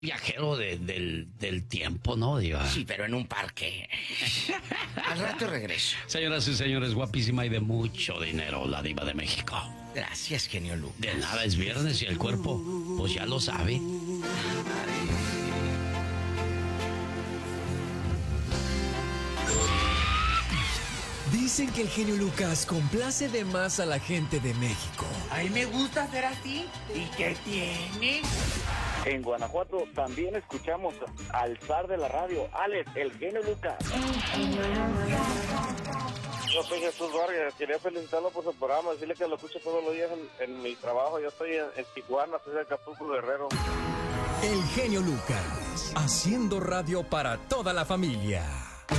viajero del tiempo, ¿no, Diva? Sí, pero en un parque. Al rato regreso. Señoras y señores, guapísima y de mucho dinero, la Diva de México. Gracias, genio Lucas. De nada, es viernes y el cuerpo, pues ya lo sabe. Dicen que el genio Lucas complace de más a la gente de México. A mí me gusta ser así. ¿Y qué tiene? En Guanajuato también escuchamos al zar de la radio, Alex, el genio Lucas. Yo soy Jesús Vargas, quería felicitarlo por su programa, decirle que lo escucho todos los días en mi trabajo. Yo estoy en Tijuana, soy de Acapulco, Guerrero. El genio Lucas, haciendo radio para toda la familia.